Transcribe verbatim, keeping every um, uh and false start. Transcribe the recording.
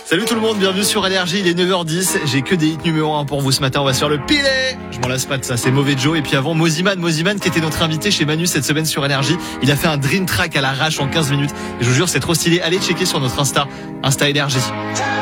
Salut tout le monde, bienvenue sur Énergie, il est neuf heures dix, j'ai que des hits numéro un pour vous ce matin, on va se faire le pilet. Je m'en lasse pas de ça, c'est Mauvais Joe. Et puis avant, Moziman, Moziman qui était notre invité chez Manu cette semaine sur Énergie, il a fait un dream track à l'arrache en quinze minutes. Et je vous jure, c'est trop stylé, allez checker sur notre Insta, Insta Énergie.